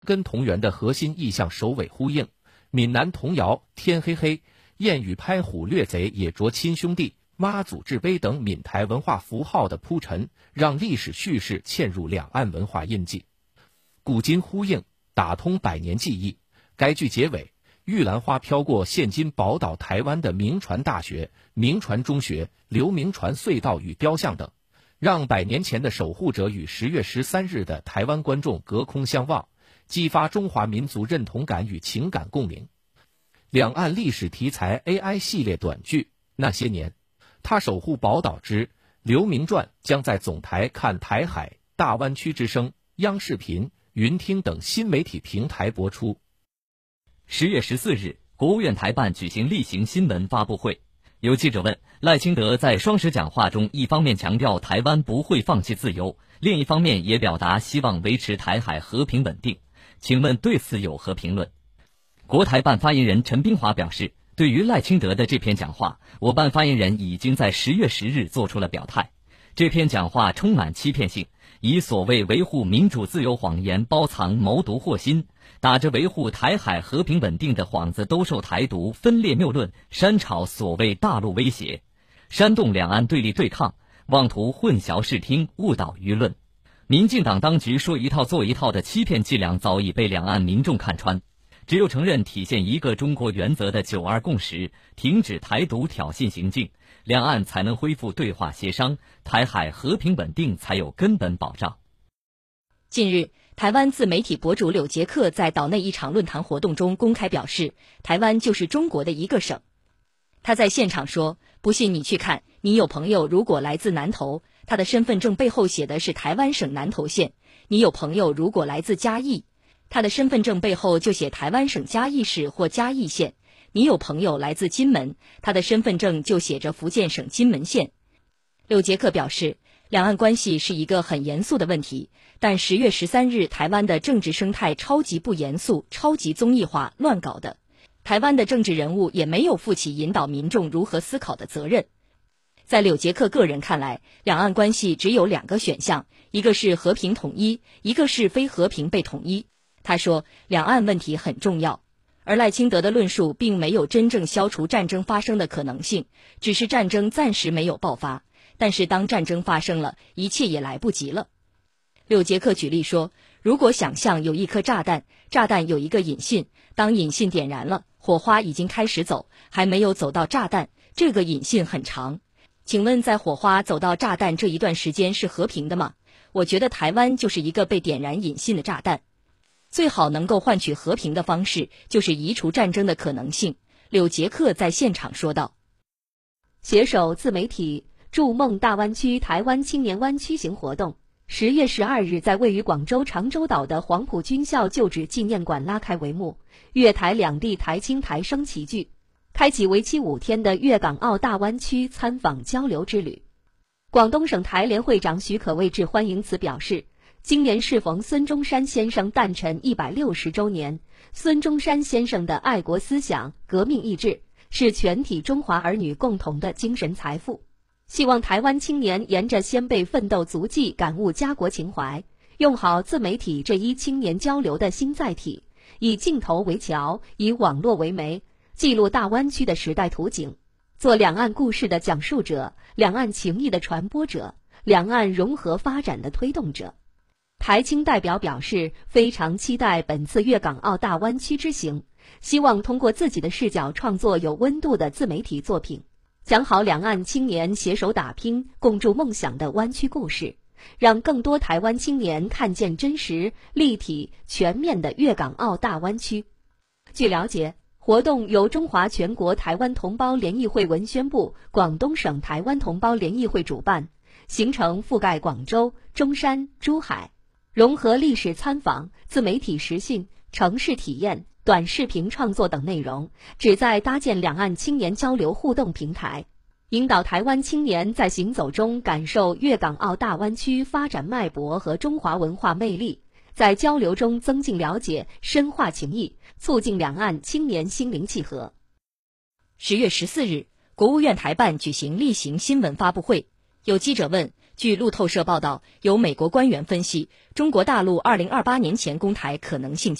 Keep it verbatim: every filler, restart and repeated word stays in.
跟同源的核心意象首尾呼应，闽南童谣天黑黑、燕语拍虎掠贼也着亲兄弟、妈祖制碑等闽台文化符号的铺陈，让历史叙事嵌入两岸文化印记，古今呼应，打通百年记忆。该剧结尾，玉兰花飘过现今宝岛台湾的铭传大学、铭传中学、刘铭传隧道与雕像等，让百年前的守护者与十月十三日的台湾观众隔空相望，激发中华民族认同感与情感共鸣。两岸历史题材 A I 系列短剧《那些年，他守护宝岛之刘铭传》将在总台看台海、大湾区之声、央视频、云听等新媒体平台播出。 十月十四日，国务院台办举行例行新闻发布会。有记者问，赖清德在双十讲话中一方面强调台湾不会放弃自由，另一方面也表达希望维持台海和平稳定，请问对此有何评论？国台办发言人陈冰华表示，对于赖清德的这篇讲话，我办发言人已经在十月十日做出了表态。这篇讲话充满欺骗性，以所谓维护民主自由谎言包藏谋独祸心，打着维护台海和平稳定的幌子兜售台独分裂谬论，煽炒所谓大陆威胁，煽动两岸对立对抗，妄图混淆视听，误导舆论。民进党当局说一套做一套的欺骗伎俩早已被两岸民众看穿，只有承认体现一个中国原则的九二共识，停止台独挑衅行径，两岸才能恢复对话协商，台海和平稳定才有根本保障。 近日，台湾自媒体博主柳杰克在岛内一场论坛活动中公开表示，台湾就是中国的一个省。他在现场说，不信你去看，你有朋友如果来自南投，他的身份证背后写的是台湾省南投县；你有朋友如果来自嘉义，他的身份证背后就写台湾省嘉义市或嘉义县；你有朋友来自金门，他的身份证就写着福建省金门县。柳杰克表示，两岸关系是一个很严肃的问题，但十月十三日台湾的政治生态超级不严肃、超级综艺化、乱搞的，台湾的政治人物也没有负起引导民众如何思考的责任。在柳杰克个人看来，两岸关系只有两个选项，一个是和平统一，一个是非和平被统一。他说，两岸问题很重要，而赖清德的论述并没有真正消除战争发生的可能性，只是战争暂时没有爆发，但是当战争发生了，一切也来不及了。柳杰克举例说，如果想象有一颗炸弹，炸弹有一个引信，当引信点燃了，火花已经开始走，还没有走到炸弹，这个引信很长。请问在火花走到炸弹这一段时间是和平的吗？我觉得台湾就是一个被点燃引信的炸弹。最好能够换取和平的方式，就是移除战争的可能性。柳杰克在现场说道。 携手自媒体筑梦大湾区台湾青年湾区行活动，十月十二日在位于广州长洲岛的黄埔军校旧址纪念馆拉开帷幕，粤台两地台青台生齐聚，开启为期五天的粤港澳大湾区参访交流之旅。广东省台联会长许可卫致欢迎词表示，今年适逢孙中山先生诞辰一百六十周年，孙中山先生的爱国思想、革命意志是全体中华儿女共同的精神财富。希望台湾青年沿着先辈奋斗足迹感悟家国情怀，用好自媒体这一青年交流的新载体，以镜头为桥，以网络为媒，记录大湾区的时代图景，做两岸故事的讲述者，两岸情谊的传播者，两岸融合发展的推动者。台青代表表示，非常期待本次粤港澳大湾区之行，希望通过自己的视角创作有温度的自媒体作品，讲好两岸青年携手打拼、共筑梦想的湾区故事，让更多台湾青年看见真实、立体、全面的粤港澳大湾区。据了解，活动由中华全国台湾同胞联谊会文宣部、广东省台湾同胞联谊会主办，行程覆盖广州、中山、珠海，融合历史参访、自媒体实训、城市体验、短视频创作等内容，旨在搭建两岸青年交流互动平台，引导台湾青年在行走中感受粤港澳大湾区发展脉搏和中华文化魅力，在交流中增进了解、深化情谊，促进两岸青年心灵契合。 十月十四日，国务院台办举行例行新闻发布会，有记者问， 据路透社报道，有美国官员分析，中国大陆二零二八年前攻台可能性